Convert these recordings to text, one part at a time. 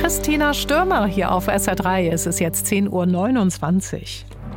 Christina Stürmer hier auf SR3. Es ist jetzt 10:29 Uhr.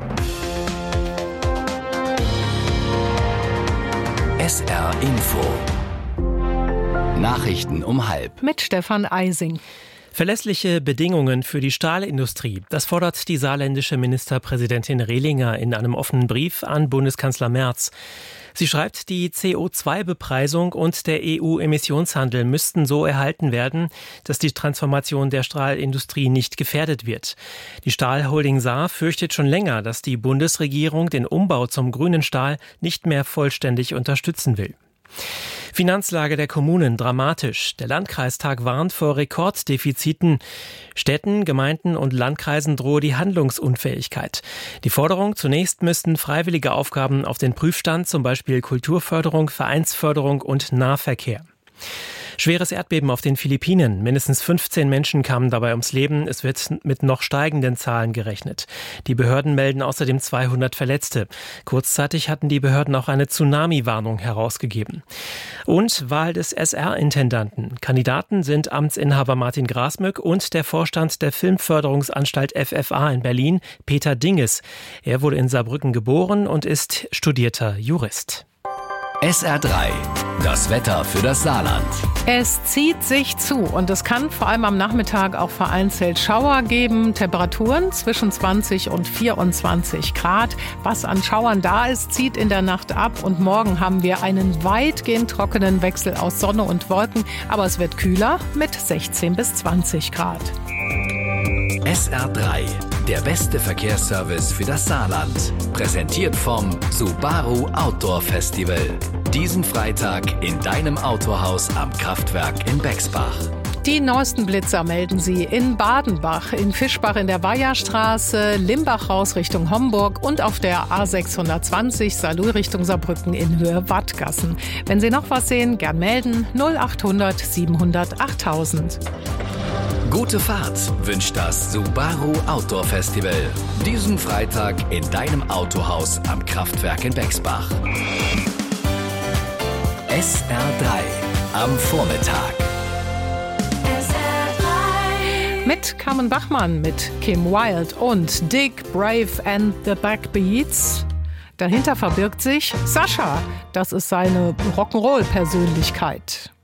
SR Info. Nachrichten um 12:30. Mit Stefan Eising. Verlässliche Bedingungen für die Stahlindustrie. Das fordert die saarländische Ministerpräsidentin Rehlinger in einem offenen Brief an Bundeskanzler Merz. Sie schreibt, die CO2-Bepreisung und der EU-Emissionshandel müssten so erhalten werden, dass die Transformation der Stahlindustrie nicht gefährdet wird. Die Stahlholding Saar fürchtet schon länger, dass die Bundesregierung den Umbau zum grünen Stahl nicht mehr vollständig unterstützen will. Finanzlage der Kommunen dramatisch. Der Landkreistag warnt vor Rekorddefiziten. Städten, Gemeinden und Landkreisen drohe die Handlungsunfähigkeit. Die Forderung: Zunächst müssten freiwillige Aufgaben auf den Prüfstand, zum Beispiel Kulturförderung, Vereinsförderung und Nahverkehr. Schweres Erdbeben auf den Philippinen. Mindestens 15 Menschen kamen dabei ums Leben. Es wird mit noch steigenden Zahlen gerechnet. Die Behörden melden außerdem 200 Verletzte. Kurzzeitig hatten die Behörden auch eine Tsunami-Warnung herausgegeben. Und Wahl des SR-Intendanten. Kandidaten sind Amtsinhaber Martin Grasmück und der Vorstand der Filmförderungsanstalt FFA in Berlin, Peter Dinges. Er wurde in Saarbrücken geboren und ist studierter Jurist. SR3, das Wetter für das Saarland. Es zieht sich zu und es kann vor allem am Nachmittag auch vereinzelt Schauer geben. Temperaturen zwischen 20 und 24 Grad. Was an Schauern da ist, zieht in der Nacht ab und morgen haben wir einen weitgehend trockenen Wechsel aus Sonne und Wolken. Aber es wird kühler mit 16 bis 20 Grad. SR3, der beste Verkehrsservice für das Saarland. Präsentiert vom Subaru Outdoor Festival. Diesen Freitag in deinem Autohaus am Kraftwerk in Bexbach. Die neuesten Blitzer melden Sie in Badenbach, in Fischbach in der Weiherstraße, Limbach raus Richtung Homburg und auf der A620 Saarlouis Richtung Saarbrücken in Höhe Wattgassen. Wenn Sie noch was sehen, gern melden 0800 700 8000. Gute Fahrt wünscht das Subaru Outdoor Festival. Diesen Freitag in deinem Autohaus am Kraftwerk in Bexbach. SR3 am Vormittag. Mit Carmen Bachmann, mit Kim Wilde und Dick, Brave and the Backbeats. Dahinter verbirgt sich Sascha. Das ist seine Rock'n'Roll-Persönlichkeit.